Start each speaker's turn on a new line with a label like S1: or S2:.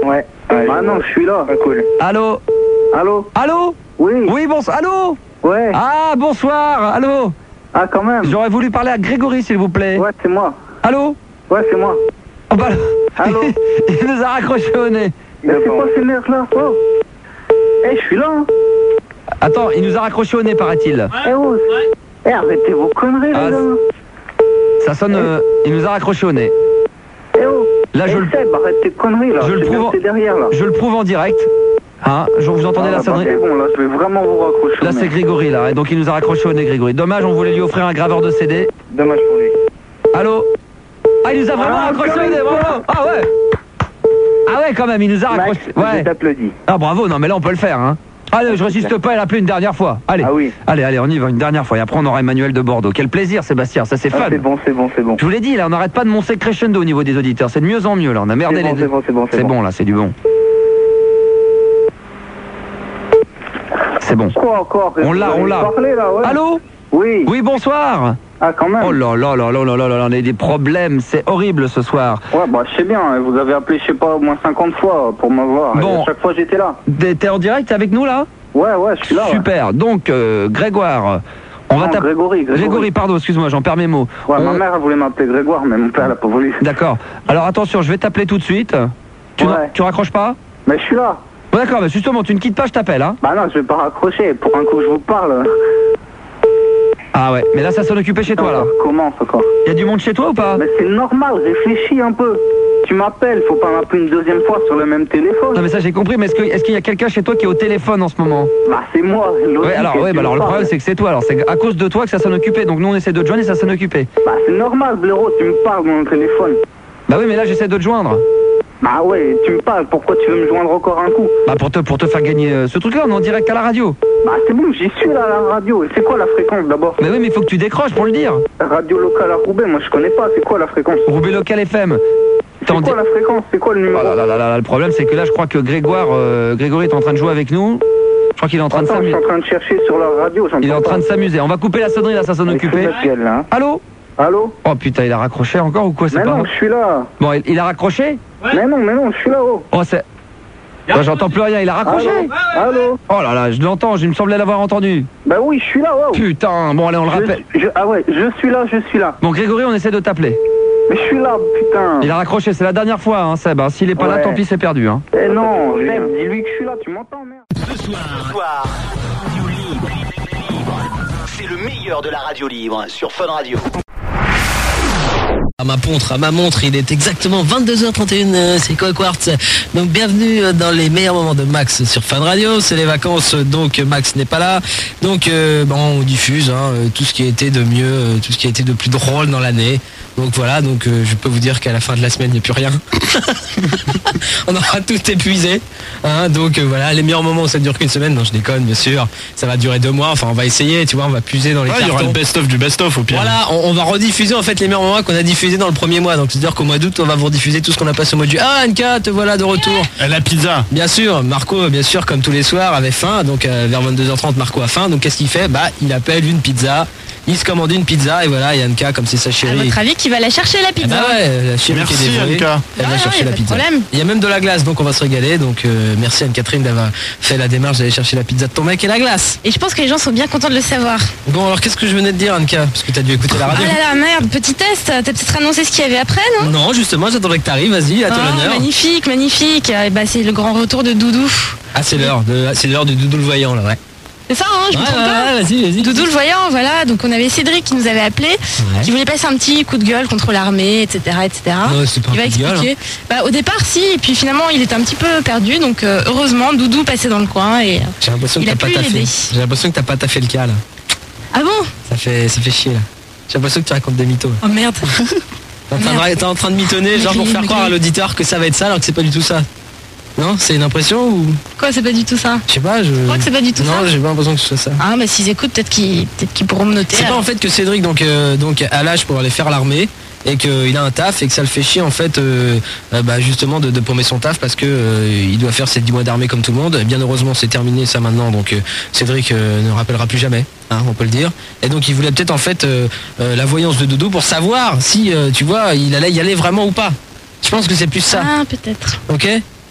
S1: Ouais. Ah non, je suis là. Ah, cool.
S2: Allô?
S1: Allô?
S2: Allô?
S1: Oui.
S2: Oui, bonsoir. Allô?
S1: Ouais.
S2: Ah, bonsoir. Allô?
S1: Ah, quand même.
S2: J'aurais voulu parler à Grégory, s'il vous plaît.
S1: Ouais, c'est moi.
S2: Allô?
S1: Ouais, c'est moi.
S2: Oh, bah,
S1: Allô?
S2: il nous a raccroché au nez.
S1: Mais c'est quoi ces merdes-là? Oh. Eh, je suis là, hein.
S2: Attends, il nous a raccroché au nez, paraît-il.
S1: Eh, oh. Eh, arrêtez vos conneries,
S2: Ah,
S1: les gars.
S2: Ça sonne... il nous a raccroché au nez.
S1: Eh, oh.
S2: Là, je le...
S1: Seb, arrête tes conneries, là.
S2: Je le prouve en...
S1: derrière, là.
S2: Je le prouve en direct. Hein, vous entendez la sonnerie?
S1: C'est bon, là, je vais vraiment vous raccrocher.
S2: Là, c'est Grégory, là. Et donc, il nous a raccroché au nez, Grégory. Dommage, on voulait lui offrir un graveur de CD.
S1: Dommage pour lui.
S2: Allô? Ah, il nous a vraiment raccroché au nez, bravo! Ah ouais! Ah ouais, quand même, il nous a raccroché. Ouais.
S1: Je t'applaudis.
S2: Ah, bravo, non, mais là, on peut le faire, hein. Allez, je résiste pas, elle a appelé une dernière fois. Allez.
S1: Ah oui.
S2: Allez, on y va une dernière fois. Et après, on aura Emmanuel de Bordeaux. Quel plaisir, Sébastien, ça c'est fun.
S1: C'est bon.
S2: Je vous l'ai dit, là, on n'arrête pas de monter crescendo au niveau des auditeurs. C'est de mieux en mieux, là. On a merdé les deux. C'est bon, là, c'est du bon. C'est bon.
S1: Quoi encore?
S2: On l'a.
S1: Ouais.
S2: Allô?
S1: Oui.
S2: Oui, bonsoir.
S1: Ah, quand même.
S2: Oh là, on a des problèmes, c'est horrible ce soir.
S1: Ouais, bah, je sais bien, vous avez appelé, je sais pas, au moins 50 fois pour m'avoir.
S2: Bon.
S1: Et à chaque fois, j'étais là.
S2: T'es en direct avec nous, là?
S1: Ouais, je suis là.
S2: Super.
S1: Ouais.
S2: Donc, Grégoire, on va t'appeler... Grégory, pardon, excuse-moi, j'en perds mes mots.
S1: Ouais, ma mère, elle voulait m'appeler Grégoire, mais mon père, elle a pas voulu.
S2: D'accord. Alors, attention, je vais t'appeler tout de suite. Tu raccroches pas?
S1: Mais je suis là.
S2: Ouais, d'accord, mais justement, tu ne quittes pas, je t'appelle, hein.
S1: Bah non, je vais pas raccrocher. Pour un coup, je vous parle.
S2: Ah ouais, mais là, ça sonne occupé chez toi, là.
S1: Comment, encore?
S2: Il y a du monde chez toi ou pas?
S1: Mais c'est normal, réfléchis un peu. Tu m'appelles, faut pas m'appeler une deuxième fois sur le même téléphone.
S2: Non mais ça j'ai compris, mais est-ce qu'il y a quelqu'un chez toi qui est au téléphone en ce moment?
S1: Bah c'est moi.
S2: Ouais, alors le problème c'est que c'est toi, alors c'est à cause de toi que ça sonne occupé, donc nous on essaie de te joindre et ça sonne occupé.
S1: Bah c'est normal, blaireau, tu me parles dans mon téléphone.
S2: Bah oui, mais là j'essaie de te joindre.
S1: Bah ouais, tu me parles, pourquoi tu veux me joindre encore un coup?
S2: Bah pour te faire gagner ce truc là, on est en direct à la radio.
S1: Bah c'est bon, j'y suis là à la radio, c'est quoi la fréquence d'abord?
S2: Mais oui, mais il faut que tu décroches pour le dire.
S1: Radio locale à Roubaix, moi je connais pas, c'est quoi la fréquence?
S2: Roubaix local FM.
S1: C'est quoi la fréquence? C'est quoi le numéro?
S2: Oh là, le problème c'est que là je crois que Grégory est en train de jouer avec nous. Je crois qu'il est en train de s'amuser.
S1: Je suis en train de chercher sur la radio,
S2: il est en train de s'amuser. On va couper la sonnerie, là ça sonne occupé. Allô?
S1: Allô?
S2: Oh putain, il a raccroché encore ou quoi?
S1: Mais non, je suis là.
S2: Bon, il a raccroché?
S1: Ouais. Mais non, je suis là.
S2: Oh c'est... Bah, j'entends plus rien, il a raccroché.
S1: Allô?
S2: Oh là, je l'entends, je me semblais l'avoir entendu.
S1: Bah oui, je suis là, wow.
S2: Putain, bon allez, on le rappelle.
S1: Ah ouais, je suis là.
S2: Bon Grégory, on essaie de t'appeler.
S1: Mais je suis là, putain.
S2: Il a raccroché, c'est la dernière fois, hein, Seb. Hein. S'il est pas là, tant pis, c'est perdu. Hein.
S1: Eh non, Seb, dis-lui que je suis là, tu m'entends, merde.
S3: Ce soir, Radio Libre. C'est le meilleur de la radio libre sur Fun Radio.
S4: À ma montre, il est exactement 22h31, c'est Coq Quartz. Donc bienvenue dans les meilleurs moments de Max sur Fun Radio. C'est les vacances, donc Max n'est pas là. Donc on diffuse tout ce qui a été de mieux, tout ce qui a été de plus drôle dans l'année. Donc voilà, donc je peux vous dire qu'à la fin de la semaine, il n'y a plus rien. On aura tout épuisé. Donc voilà, les meilleurs moments, ça ne dure qu'une semaine. Non, je déconne, bien sûr. Ça va durer 2 mois. Enfin, on va essayer, tu vois, on va puiser dans les cartons.
S5: Il y aura le best-of du best-of au pire.
S4: Voilà, on va rediffuser en fait les meilleurs moments qu'on a diffusés dans le premier mois. Donc c'est-à-dire qu'au mois d'août, on va vous rediffuser tout ce qu'on a passé au mois de juillet. Ah, Anka, te voilà de retour.
S5: La pizza.
S4: Bien sûr, Marco, bien sûr, comme tous les soirs, avait faim. Donc vers 22h30, Marco a faim. Donc qu'est-ce qu'il fait? Bah, il appelle une pizza. Il se commande une pizza et voilà, Yanka, comme c'est sa chérie.
S6: À votre avis, qui va la chercher la pizza?
S4: Ah bah ouais, la chérie
S5: merci
S4: qui est dévouée,
S5: Yanka.
S4: Elle va chercher la pizza. Il y a même de la glace, donc on va se régaler. Donc merci Anne-Catherine d'avoir fait la démarche d'aller chercher la pizza de ton mec et la glace.
S6: Et je pense que les gens sont bien contents de le savoir.
S4: Bon, alors qu'est-ce que je venais de dire, Anka? Parce que t'as dû écouter la radio.
S6: Ah là là, merde, petit test. T'as peut-être annoncé ce qu'il y avait après, non?
S4: Non, justement, j'attendais que t'arrives. Vas-y, à ton honneur.
S6: Magnifique, magnifique. Bah, c'est le grand retour de Doudou.
S4: Ah, c'est l'heure du Doudou le voyant, là, ouais.
S6: C'est ça, hein, je me trompe pas.
S4: Vas-y.
S6: Doudou le voyant, voilà. Donc on avait Cédric qui nous avait appelé, qui voulait passer un petit coup de gueule contre l'armée, etc., etc.
S4: Ouais, c'est pas
S6: il va expliquer. Bah, au départ, si, et puis finalement, il était un petit peu perdu. Donc heureusement, Doudou passait dans le coin et
S4: j'ai l'impression que t'as pas taffé le cas là.
S6: Ah bon?
S4: Ça fait chier là. J'ai l'impression que tu racontes des mythos.
S6: Oh merde.
S4: T'es en train de mitonner, genre pour faire croire à l'auditeur que ça va être ça alors que c'est pas du tout ça. Non, c'est une impression ou...
S6: Quoi, c'est pas du tout ça?
S4: Je sais pas, je
S6: crois que c'est pas du tout ça.
S4: Non, j'ai pas l'impression que ce soit ça.
S6: Ah, bah s'ils écoutent, peut-être qu'ils pourront me noter.
S4: C'est pas en fait que Cédric donc a l'âge pour aller faire l'armée et qu'il a un taf et que ça le fait chier en fait justement de paumer son taf parce que il doit faire ses 10 mois d'armée comme tout le monde. Bien heureusement c'est terminé ça maintenant, donc Cédric ne rappellera plus jamais, on peut le dire. Et donc il voulait peut-être en fait la voyance de Doudou pour savoir si tu vois il allait y aller vraiment ou pas. Je pense que c'est plus ça.
S6: Ah, peut-être.
S4: Ok.